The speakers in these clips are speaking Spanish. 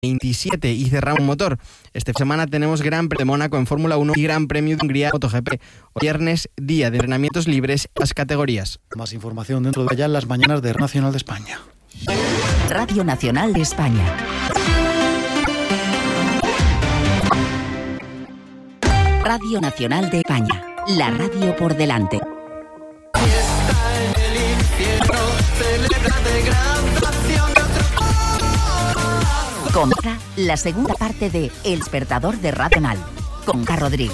27 y cerramos motor. Esta semana tenemos Gran Premio de Mónaco en Fórmula 1 y Gran Premio de Hungría MotoGP. Hoy viernes, día de entrenamientos libres en las categorías. Más información dentro de allá en las mañanas de Radio Nacional de España. Radio Nacional de España. Radio Nacional de España. La radio por delante. Comienza la segunda parte de El Despertador de Radio Nacional con Carlos Rodríguez.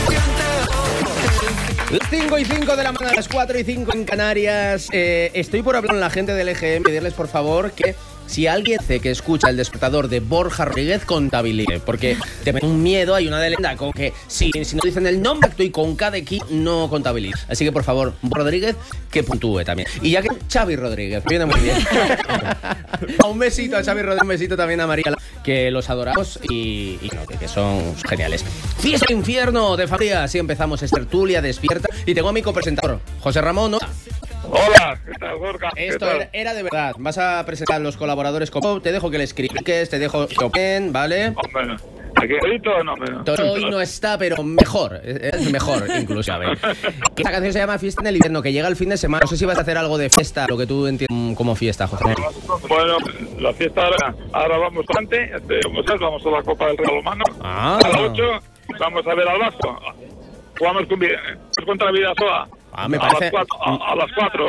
Las 5:05 de la mañana, las 4:05 en Canarias. Estoy por hablar con la gente del EGM, pedirles por favor que si alguien dice que escucha el despertador de Borja Rodríguez, contabilice, porque te mete un miedo, hay una leyenda con que si no dicen el nombre y con cada equipo no contabilice. Así que por favor, Borja Rodríguez, que puntúe también. Y ya que Xavi Rodríguez, viene muy bien. Un besito a Xavi Rodríguez, un besito también a María, que los adoramos y que son geniales. Fiesta Infierno de familia, así empezamos esta tertulia despierta y tengo a mi copresentador, José Ramón, ¿no? Hola, ¿qué tal, Gorka? Esto era de verdad. Vas a presentar a los colaboradores como te dejo que le expliques, te dejo que opinen, ¿vale? Hombre, ¿aquí ahorita o no? Hoy no está, pero mejor. Es mejor, incluso, a ver. Esta canción se llama Fiesta en el Invierno, que llega el fin de semana. No sé si vas a hacer algo de fiesta, lo que tú entiendes como fiesta, José. Bueno, la fiesta ahora vamos adelante. Vamos a la Copa del Real Humano. Ah. A las 8 vamos a ver al Vasco. Jugamos contra Vidasoa. Me parece... A las 4.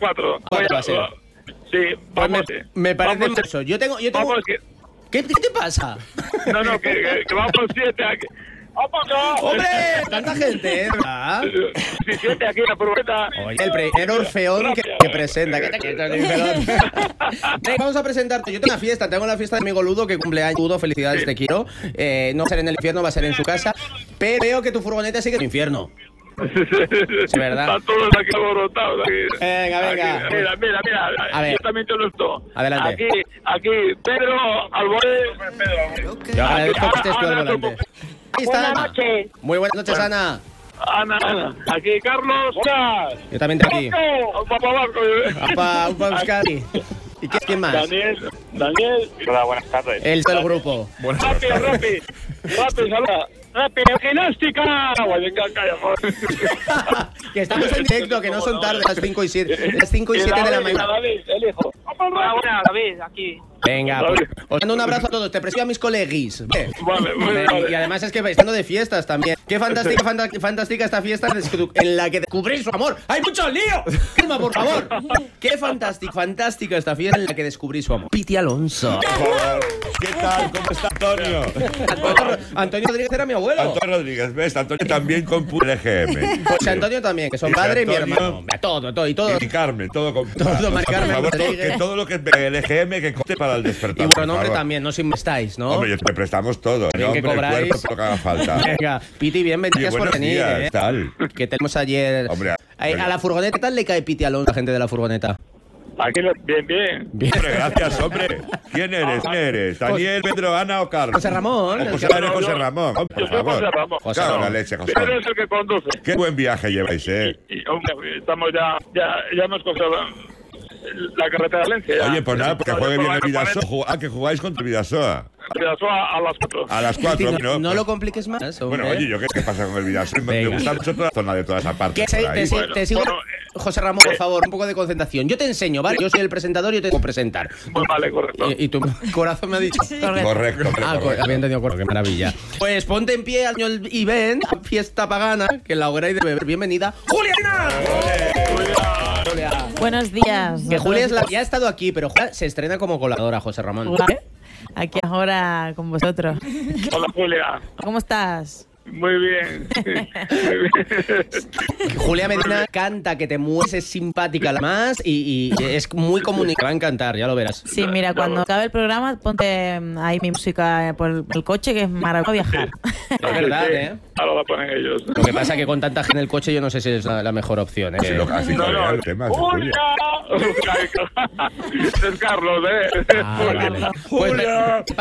Sí, vamos. Me parece eso. Yo tengo... Vamos, ¿Qué te pasa? No, que vamos 7 aquí. ¡Hombre! ¡Tanta gente, ¿verdad? Sí, 7 aquí en la probeta. Oye, el primer orfeón que presenta. Vamos a presentarte. Yo tengo una fiesta. Tengo la fiesta de mi amigo Ludo, que cumpleaños. Ludo, felicidades, te quiero. No va a ser en el infierno, va a ser en su casa. Pero veo que tu furgoneta sigue en el infierno. Es verdad. Están todos aquí alborotados. Venga. Aquí, mira. A ver. Yo también te lo estoy. Adelante. Aquí, Pedro Albore. Yo agradezco que estés tú al volante. Ahí está Buenas Ana. noches. Muy buenas noches, Ana. Ana. Aquí, Carlos. Yo también te aquí. Papá Vasco. Upa, Euskadi. ¿Y quién más? Daniel. Hola, buenas tardes. El del grupo. Rápido, saluda. Rápido, gimnástica. Que estamos en directo, que no son tarde, las 5 y 7. Las 5 y 7 de la mañana. David, el hijo. Hola, David, aquí. Venga, pues, os mando un abrazo a todos. Te presento a mis coleguis. Vale. Y además es que estando de fiestas también. Qué fantástica esta fiesta en la que descubrís su amor. ¡Hay mucho lío! Calma, por favor. Qué fantástica esta fiesta en la que descubrí su amor. Piti Alonso. ¿Qué tal? ¿Cómo está Antonio? Antonio Rodríguez era mi abuelo. Antonio Rodríguez, ¿ves? Antonio también con LGM. José Antonio también, que son padre y mi hermano. Todo. Y todo. Y Carmen, todo con... Mari Carmen por favor, Rodríguez. que todo lo que es LGM que conte para el despertar. Y bueno, por nombre favor. también, no os estáis, ¿no? Hombre, te prestamos todo. Bien, que Nombre, cobráis. cuerpo, lo que haga falta. Venga, Piti, bien, gracias por venir. Días, tal. Que tenemos ayer. Hombre, A la furgoneta, ¿qué tal le cae Piti Alonso, la gente de la furgoneta? Aquí, bien. Hombre, gracias, hombre. ¿Quién eres? ¿Daniel, Pedro, Ana o Carlos? José Ramón. José Ramón, hombre, por Yo soy favor. José Ramón. José Cago en Ramón. la leche, José. Pedro es el que conduce. Qué buen viaje lleváis, Y hombre, estamos ya hemos cogido la carretera de Valencia. Oye, pues nada, porque juegue bien el Vidasoa. Que jugáis contra el Vidasoa. Vidasoa a las 4. A las 4, Piti, no lo compliques más, hombre. Bueno, oye, ¿yo qué pasa con el Vidasoa? Me Venga. gusta mucho toda la zona de toda esa parte. Que por ahí. te sigo. Bueno, José Ramón, por favor, un poco de concentración. Yo te enseño, ¿vale? Yo soy el presentador y yo te tengo que presentar. Vale, correcto. Y tu corazón me ha dicho. Correcto. Había entendido correcto, qué maravilla. Pues ponte en pie al señor Ivén, fiesta pagana, que la hora de beber. Bienvenida, Juliana. Julia. Buenos días. Que Julia ya ha estado aquí, pero Julia se estrena como coladora, José Ramón. Aquí ahora con vosotros. Hola, Julia. ¿Cómo estás? Muy bien. Julia Medina canta, que te mueves, es simpática la más y es muy comunicada. Va a encantar, ya lo verás. Sí, mira, cuando acabe el programa, ponte ahí mi música por el coche, que es maravilloso viajar. Es verdad, ¿eh? Ahora la ponen ellos. Lo que pasa es que con tanta gente en el coche yo no sé si es la mejor opción, ¿eh? Así no, el tema, Julia. Es Carlos, Vale. Pues,